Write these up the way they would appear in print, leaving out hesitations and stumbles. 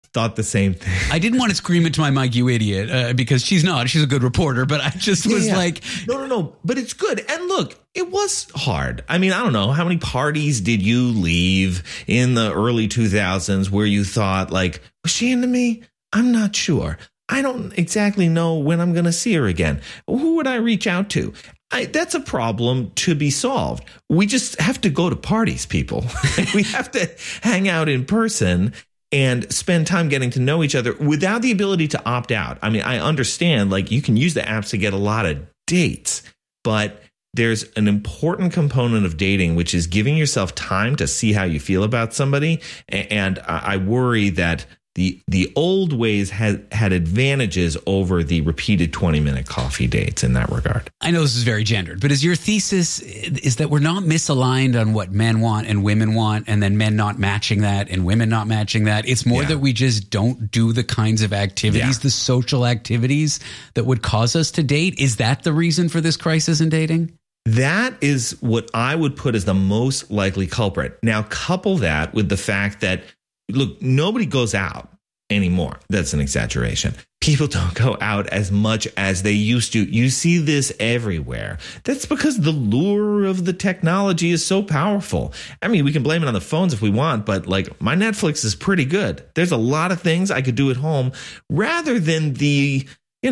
thought the same thing. I didn't want to scream it to my mic, you idiot, because she's not. She's a good reporter, but I just was like... No. But it's good. And look, it was hard. I mean, I don't know. How many parties did you leave in the early 2000s where you thought, like, was she into me? I'm not sure. I don't exactly know when I'm going to see her again. Who would I reach out to? That's a problem to be solved. We just have to go to parties, people. We have to hang out in person and spend time getting to know each other without the ability to opt out. I mean, I understand, like, you can use the apps to get a lot of dates, but there's an important component of dating, which is giving yourself time to see how you feel about somebody. And I worry that the old ways had advantages over the repeated 20-minute coffee dates in that regard. I know this is very gendered, but is your thesis is that we're not misaligned on what men want and women want, and then men not matching that and women not matching that? It's more that we just don't do the kinds of activities, the social activities that would cause us to date. Is that the reason for this crisis in dating? That is what I would put as the most likely culprit. Now, couple that with the fact that, look, nobody goes out anymore. That's an exaggeration. People don't go out as much as they used to. You see this everywhere. That's because the lure of the technology is so powerful. I mean, we can blame it on the phones if we want, but like, my Netflix is pretty good. There's a lot of things I could do at home rather than the,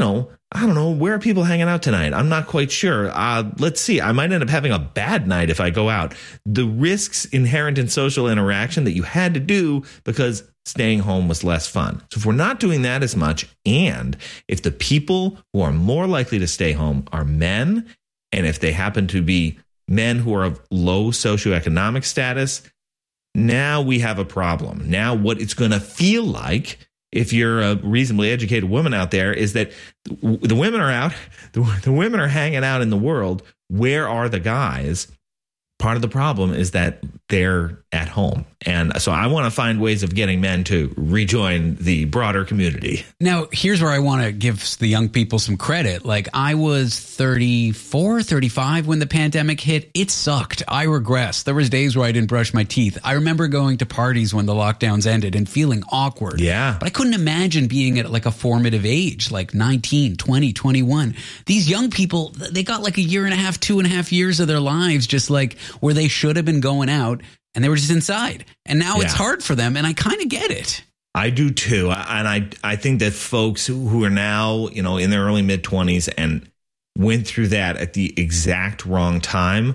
I don't know, where are people hanging out tonight? I'm not quite sure. Let's see. I might end up having a bad night if I go out. The risks inherent in social interaction that you had to do because staying home was less fun. So if we're not doing that as much, and if the people who are more likely to stay home are men, and if they happen to be men who are of low socioeconomic status, now we have a problem. Now what it's going to feel like, if you're a reasonably educated woman out there, is that the women are out, the women are hanging out in the world. Where are the guys? Part of the problem is that they're at home. And so I want to find ways of getting men to rejoin the broader community. Now, here's where I want to give the young people some credit. Like, I was 34, 35 when the pandemic hit. It sucked. I regressed. There was days where I didn't brush my teeth. I remember going to parties when the lockdowns ended and feeling awkward. Yeah. But I couldn't imagine being at like a formative age, like 19, 20, 21. These young people, they got like a year and a half, 2.5 years of their lives, just like where they should have been going out, and they were just inside. And now it's hard for them, and I kind of get it. I do too. And I think that folks who are now, in their early mid-20s and went through that at the exact wrong time,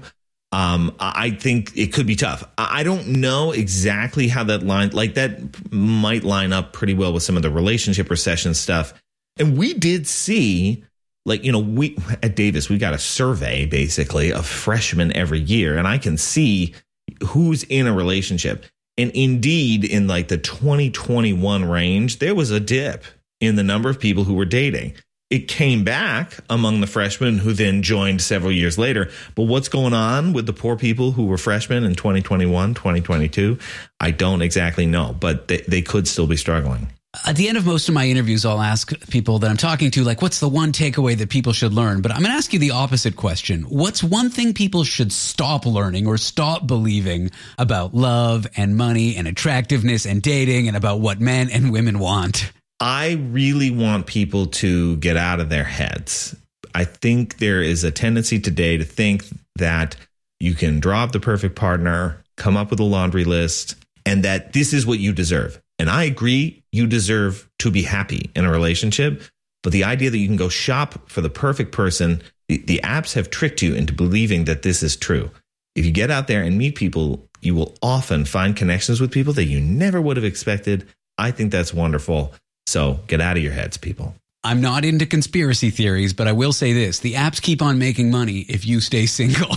I think it could be tough. I don't know exactly how that might line up pretty well with some of the relationship recession stuff. And we did see, we at Davis, we got a survey basically of freshmen every year, and I can see who's in a relationship. And indeed, in like the 2021 range, there was a dip in the number of people who were dating. It came back among the freshmen who then joined several years later. But what's going on with the poor people who were freshmen in 2021, 2022? I don't exactly know, but they could still be struggling. At the end of most of my interviews, I'll ask people that I'm talking to, like, what's the one takeaway that people should learn? But I'm going to ask you the opposite question. What's one thing people should stop learning or stop believing about love and money and attractiveness and dating and about what men and women want? I really want people to get out of their heads. I think there is a tendency today to think that you can draw up the perfect partner, come up with a laundry list, and that this is what you deserve. And I agree, you deserve to be happy in a relationship. But the idea that you can go shop for the perfect person, the apps have tricked you into believing that this is true. If you get out there and meet people, you will often find connections with people that you never would have expected. I think that's wonderful. So get out of your heads, people. I'm not into conspiracy theories, but I will say this. The apps keep on making money if you stay single.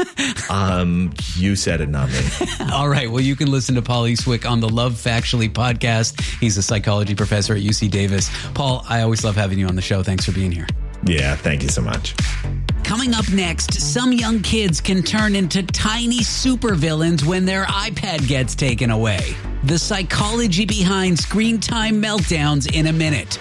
You said it, not me. All right. Well, you can listen to Paul Eastwick on the Love Factually podcast. He's a psychology professor at UC Davis. Paul, I always love having you on the show. Thanks for being here. Yeah, thank you so much. Coming up next, some young kids can turn into tiny supervillains when their iPad gets taken away. The psychology behind screen time meltdowns in a minute.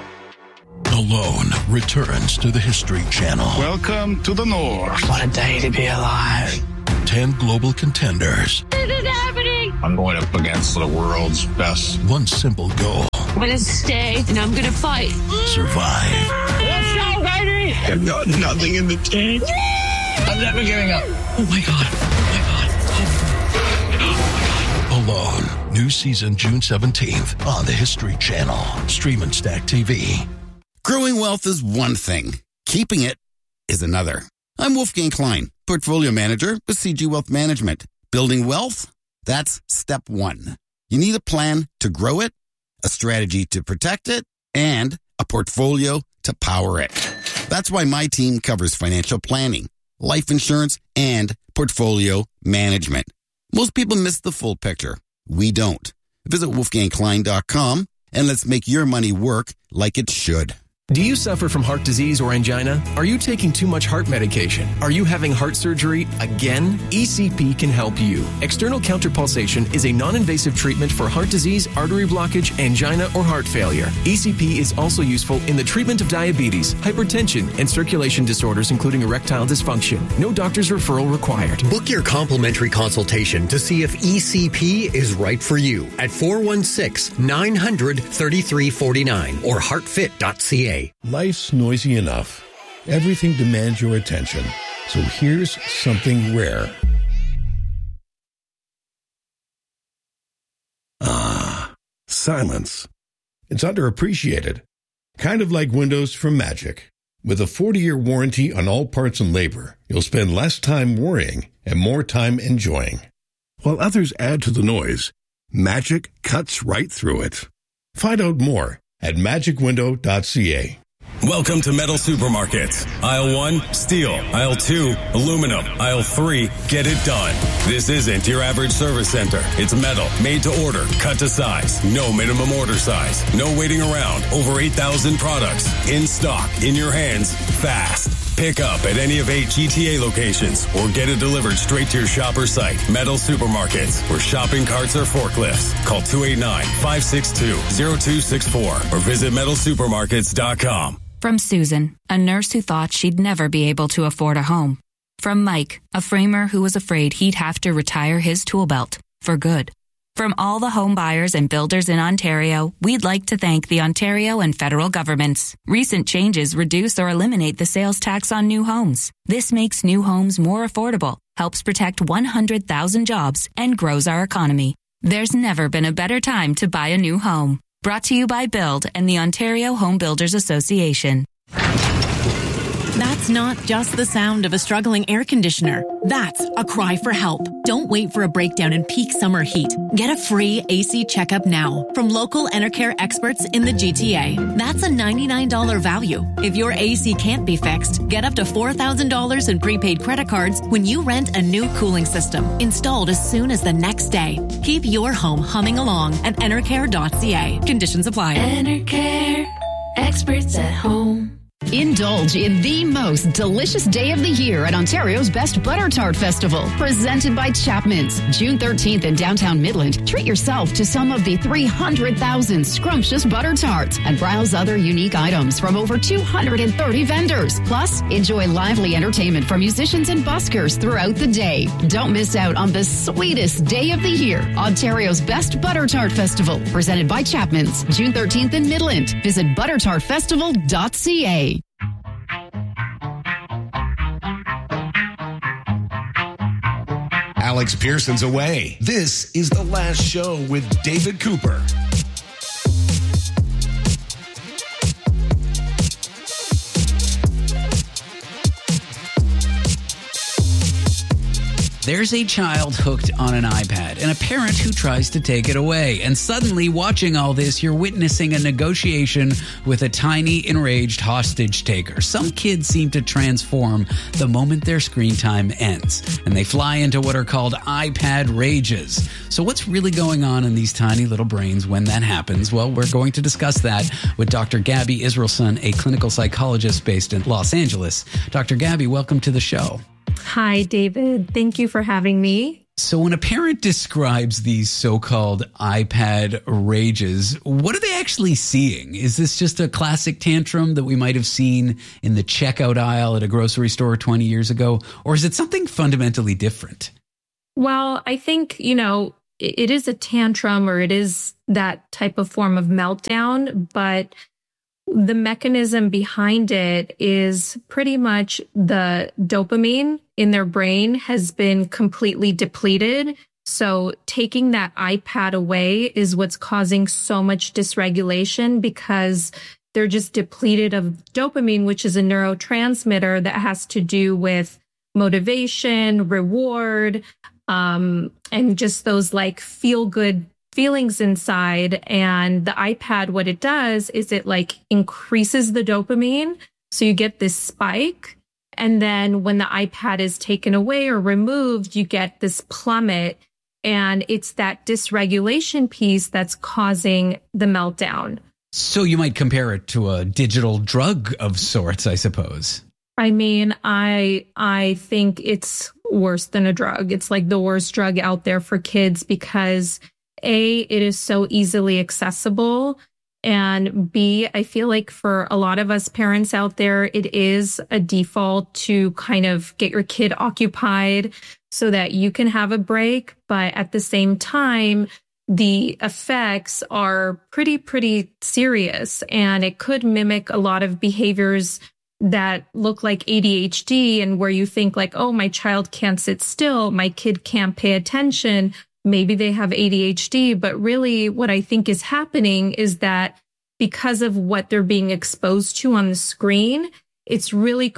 Alone returns to the History Channel. Welcome to the North. What a day to be alive. 10 global contenders. This is happening. I'm going up against the world's best. One simple goal. I'm gonna stay and I'm gonna fight. Survive. Let's go, baby! I've got nothing in the tank. I'm never giving up. Oh my God. Alone. New season June 17th on the History Channel. Stream and Stack TV. Growing wealth is one thing. Keeping it is another. I'm Wolfgang Klein, Portfolio Manager with CG Wealth Management. Building wealth? That's step one. You need a plan to grow it, a strategy to protect it, and a portfolio to power it. That's why my team covers financial planning, life insurance, and portfolio management. Most people miss the full picture. We don't. Visit wolfgangklein.com and let's make your money work like it should. Do you suffer from heart disease or angina? Are you taking too much heart medication? Are you having heart surgery again? ECP can help you. External counterpulsation is a non-invasive treatment for heart disease, artery blockage, angina, or heart failure. ECP is also useful in the treatment of diabetes, hypertension, and circulation disorders, including erectile dysfunction. No doctor's referral required. Book your complimentary consultation to see if ECP is right for you at 416-900-3349 or heartfit.ca. Life's noisy enough. Everything demands your attention. So here's something rare. Silence. It's underappreciated. Kind of like windows from Magic. With a 40-year warranty on all parts and labor, you'll spend less time worrying and more time enjoying. While others add to the noise, Magic cuts right through it. Find out more at magicwindow.ca. Welcome to Metal Supermarkets. Aisle 1, steel. Aisle 2, aluminum. Aisle 3, get it done. This isn't your average service center. It's metal, made to order, cut to size. No minimum order size. No waiting around. Over 8,000 products. In stock, in your hands, fast. Pick up at any of 8 GTA locations or get it delivered straight to your shop or site. Metal Supermarkets, where shopping carts are forklifts. Call 289-562-0264 or visit metalsupermarkets.com. From Susan, a nurse who thought she'd never be able to afford a home. From Mike, a framer who was afraid he'd have to retire his tool belt for good. From all the home buyers and builders in Ontario, we'd like to thank the Ontario and federal governments. Recent changes reduce or eliminate the sales tax on new homes. This makes new homes more affordable, helps protect 100,000 jobs, and grows our economy. There's never been a better time to buy a new home. Brought to you by Build and the Ontario Home Builders Association. That's not just the sound of a struggling air conditioner. That's a cry for help. Don't wait for a breakdown in peak summer heat. Get a free AC checkup now from local Enercare experts in the GTA. That's a $99 value. If your AC can't be fixed, get up to $4,000 in prepaid credit cards when you rent a new cooling system, installed as soon as the next day. Keep your home humming along at enercare.ca. Conditions apply. Enercare, experts at home. Indulge in the most delicious day of the year at Ontario's Best Butter Tart Festival, presented by Chapman's. June 13th in downtown Midland, treat yourself to some of the 300,000 scrumptious butter tarts and browse other unique items from over 230 vendors. Plus, enjoy lively entertainment from musicians and buskers throughout the day. Don't miss out on the sweetest day of the year. Ontario's Best Butter Tart Festival, presented by Chapman's. June 13th in Midland. Visit buttertartfestival.ca. Alex Pearson's away. This is The Last Show with David Cooper. There's a child hooked on an iPad and a parent who tries to take it away. And suddenly, watching all this, you're witnessing a negotiation with a tiny, enraged hostage taker. Some kids seem to transform the moment their screen time ends, and they fly into what are called iPad rages. So what's really going on in these tiny little brains when that happens? Well, we're going to discuss that with Dr. Gabby Israelson, a clinical psychologist based in Los Angeles. Dr. Gabby, welcome to the show. Hi, David. Thank you for having me. So when a parent describes these so-called iPad rages, what are they actually seeing? Is this just a classic tantrum that we might have seen in the checkout aisle at a grocery store 20 years ago? Or is it something fundamentally different? Well, I think, it is a tantrum or it is that type of form of meltdown, but the mechanism behind it is pretty much the dopamine in their brain has been completely depleted. So taking that iPad away is what's causing so much dysregulation because they're just depleted of dopamine, which is a neurotransmitter that has to do with motivation, reward, and just those like feel good feelings inside. And the iPad, what it does is it like increases the dopamine. So you get this spike. And then when the iPad is taken away or removed, you get this plummet. And it's that dysregulation piece that's causing the meltdown. So you might compare it to a digital drug of sorts, I suppose. I mean, I think it's worse than a drug. It's like the worst drug out there for kids because A, it is so easily accessible. And B, I feel like for a lot of us parents out there, it is a default to kind of get your kid occupied so that you can have a break. But at the same time, the effects are pretty serious and it could mimic a lot of behaviors that look like ADHD and where you think like, oh, my child can't sit still, my kid can't pay attention, maybe they have ADHD. But really what I think is happening is that because of what they're being exposed to on the screen, it's really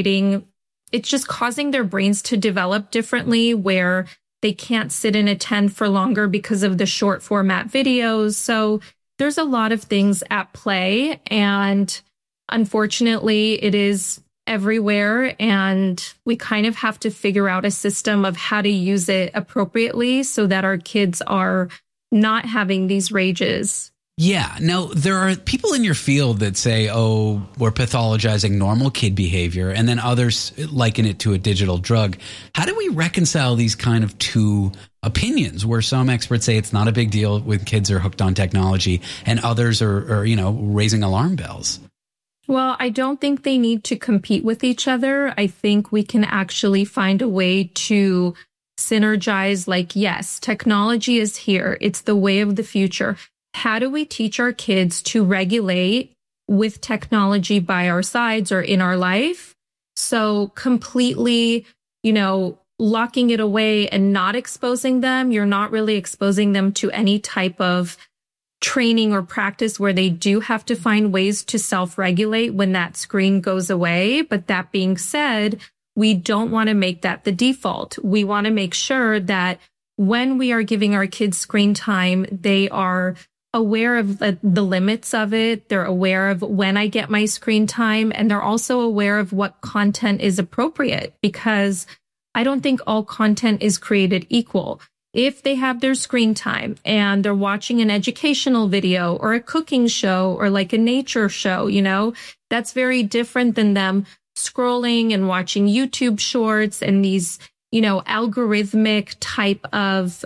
it's just causing their brains to develop differently where they can't sit and attend for longer because of the short format videos. So there's a lot of things at play and unfortunately, it is everywhere, and we kind of have to figure out a system of how to use it appropriately so that our kids are not having these rages. Yeah. Now, there are people in your field that say, oh, we're pathologizing normal kid behavior, and then others liken it to a digital drug. How do we reconcile these kind of two opinions where some experts say it's not a big deal when kids are hooked on technology and others are raising alarm bells? Well, I don't think they need to compete with each other. I think we can actually find a way to synergize, like, yes, technology is here. It's the way of the future. How do we teach our kids to regulate with technology by our sides or in our life? So completely, locking it away and not exposing them, you're not really exposing them to any type of training or practice where they do have to find ways to self-regulate when that screen goes away. But that being said, we don't want to make that the default. We want to make sure that when we are giving our kids screen time, they are aware of the limits of it. They're aware of when I get my screen time, and they're also aware of what content is appropriate, because I don't think all content is created equal. If they have their screen time and they're watching an educational video or a cooking show or like a nature show, that's very different than them scrolling and watching YouTube shorts and these, algorithmic type of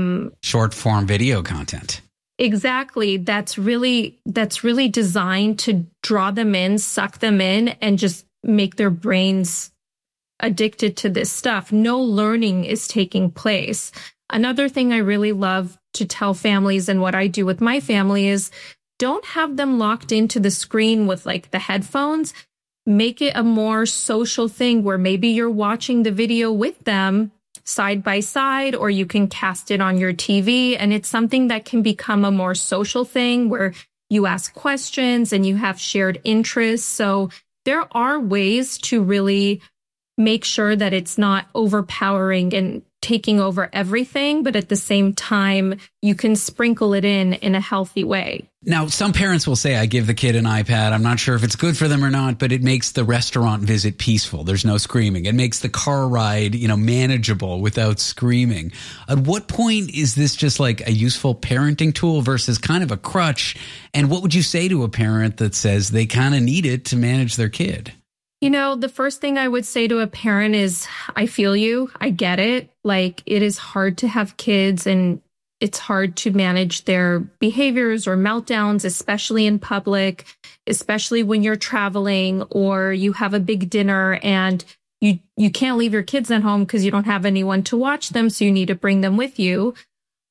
short form video content. Exactly. That's really designed to draw them in, suck them in, and just make their brains addicted to this stuff. No learning is taking place. Another thing I really love to tell families, and what I do with my family, is don't have them locked into the screen with like the headphones. Make it a more social thing where maybe you're watching the video with them side by side, or you can cast it on your TV. And it's something that can become a more social thing where you ask questions and you have shared interests. So there are ways to really make sure that it's not overpowering and taking over everything, but at the same time, you can sprinkle it in a healthy way. Now, some parents will say, I give the kid an iPad. I'm not sure if it's good for them or not, but it makes the restaurant visit peaceful. There's no screaming. It makes the car ride, manageable without screaming. At what point is this just like a useful parenting tool versus kind of a crutch? And what would you say to a parent that says they kind of need it to manage their kid? The first thing I would say to a parent is, I feel you. I get it. Like, it is hard to have kids and it's hard to manage their behaviors or meltdowns, especially in public, especially when you're traveling or you have a big dinner and you can't leave your kids at home because you don't have anyone to watch them. So you need to bring them with you.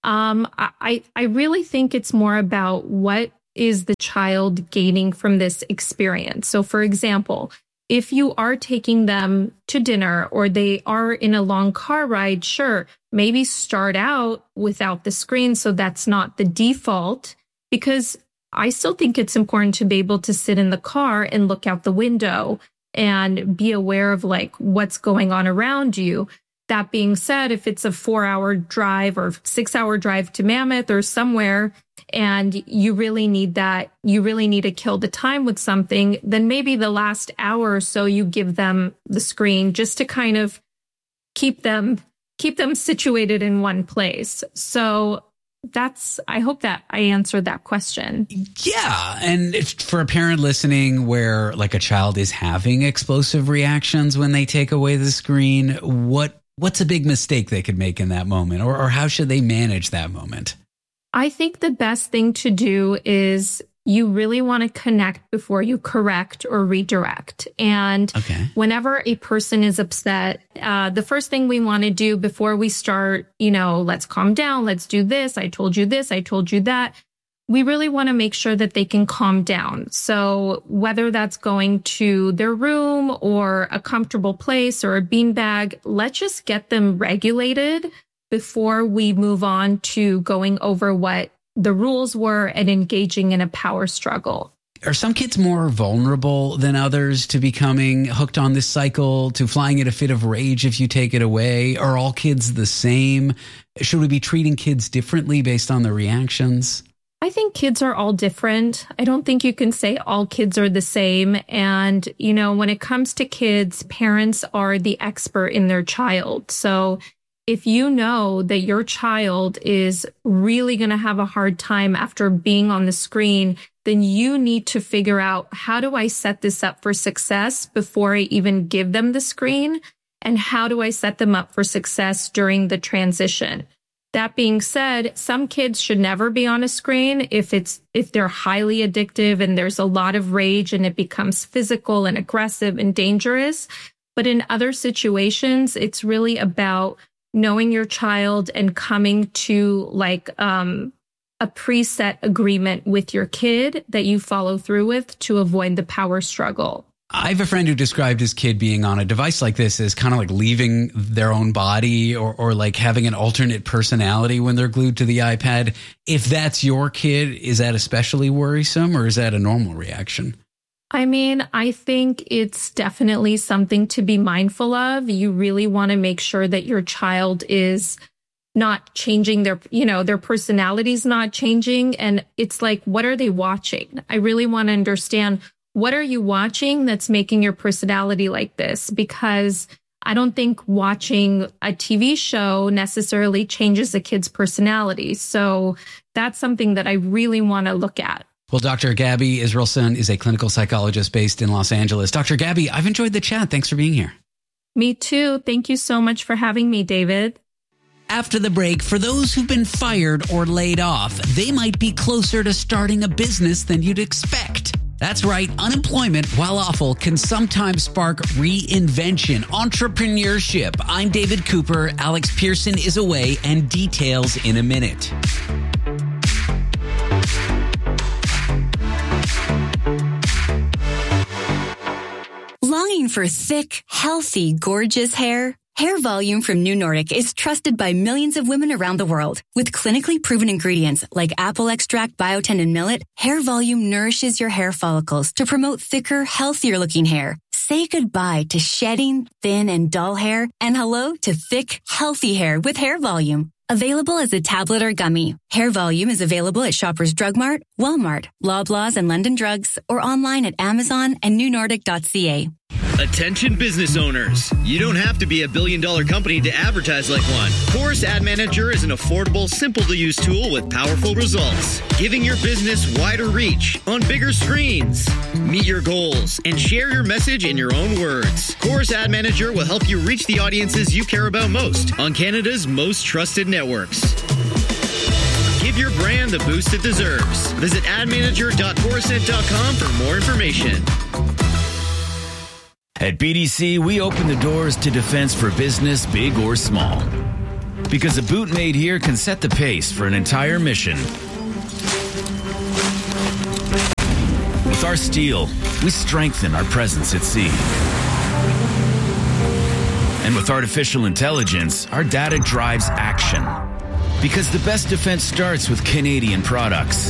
I really think it's more about what is the child gaining from this experience. So, for example, if you are taking them to dinner or they are in a long car ride, sure, maybe start out without the screen so that's not the default, because I still think it's important to be able to sit in the car and look out the window and be aware of like what's going on around you. That being said, if it's a 4-hour drive or 6-hour drive to Mammoth or somewhere, and you really need to kill the time with something, then maybe the last hour or so you give them the screen just to kind of keep them situated in one place. So I hope that I answered that question. Yeah. And if, for a parent listening where like a child is having explosive reactions when they take away the screen, what's a big mistake they could make in that moment, or how should they manage that moment? I think the best thing to do is you really want to connect before you correct or redirect. And whenever a person is upset, the first thing we want to do before we start, let's calm down, let's do this, I told you this, I told you that, we really want to make sure that they can calm down. So whether that's going to their room or a comfortable place or a beanbag, let's just get them regulated before we move on to going over what the rules were and engaging in a power struggle. Are some kids more vulnerable than others to becoming hooked on this cycle, to flying in a fit of rage if you take it away? Are all kids the same? Should we be treating kids differently based on their reactions? I think kids are all different. I don't think you can say all kids are the same. And, when it comes to kids, parents are the expert in their child. So if you know that your child is really going to have a hard time after being on the screen, then you need to figure out, how do I set this up for success before I even give them the screen? And how do I set them up for success during the transition? That being said, some kids should never be on a screen if they're highly addictive and there's a lot of rage and it becomes physical and aggressive and dangerous. But in other situations, it's really about knowing your child and coming to like a preset agreement with your kid that you follow through with to avoid the power struggle. I have a friend who described his kid being on a device like this as kind of like leaving their own body or like having an alternate personality when they're glued to the iPad. If that's your kid, is that especially worrisome, or is that a normal reaction? I mean, I think it's definitely something to be mindful of. You really want to make sure that your child is not changing their personality's not changing. And it's like, what are they watching? I really want to understand, what are you watching that's making your personality like this? Because I don't think watching a TV show necessarily changes a kid's personality. So that's something that I really want to look at. Well, Dr. Gabby Israelson is a clinical psychologist based in Los Angeles. Dr. Gabby, I've enjoyed the chat. Thanks for being here. Me too. Thank you so much for having me, David. After the break, for those who've been fired or laid off, they might be closer to starting a business than you'd expect. That's right. Unemployment, while awful, can sometimes spark reinvention, entrepreneurship. I'm David Cooper. Alex Pearson is away, and details in a minute. Longing for thick, healthy, gorgeous hair? Hair Volume from New Nordic is trusted by millions of women around the world. With clinically proven ingredients like apple extract, biotin, and millet, Hair Volume nourishes your hair follicles to promote thicker, healthier-looking hair. Say goodbye to shedding, thin, and dull hair, and hello to thick, healthy hair with Hair Volume. Available as a tablet or gummy, Hair Volume is available at Shoppers Drug Mart, Walmart, Loblaws, and London Drugs, or online at Amazon and newnordic.ca. Attention business owners. You don't have to be a billion-dollar company to advertise like one. Chorus Ad Manager is an affordable, simple-to-use tool with powerful results, giving your business wider reach on bigger screens. Meet your goals and share your message in your own words. Chorus Ad Manager will help you reach the audiences you care about most on Canada's most trusted networks. Give your brand the boost it deserves. Visit admanager.coruscent.com for more information. At BDC, we open the doors to defense for business, big or small. Because a boot made here can set the pace for an entire mission. With our steel, we strengthen our presence at sea. And with artificial intelligence, our data drives action. Because the best defense starts with Canadian products.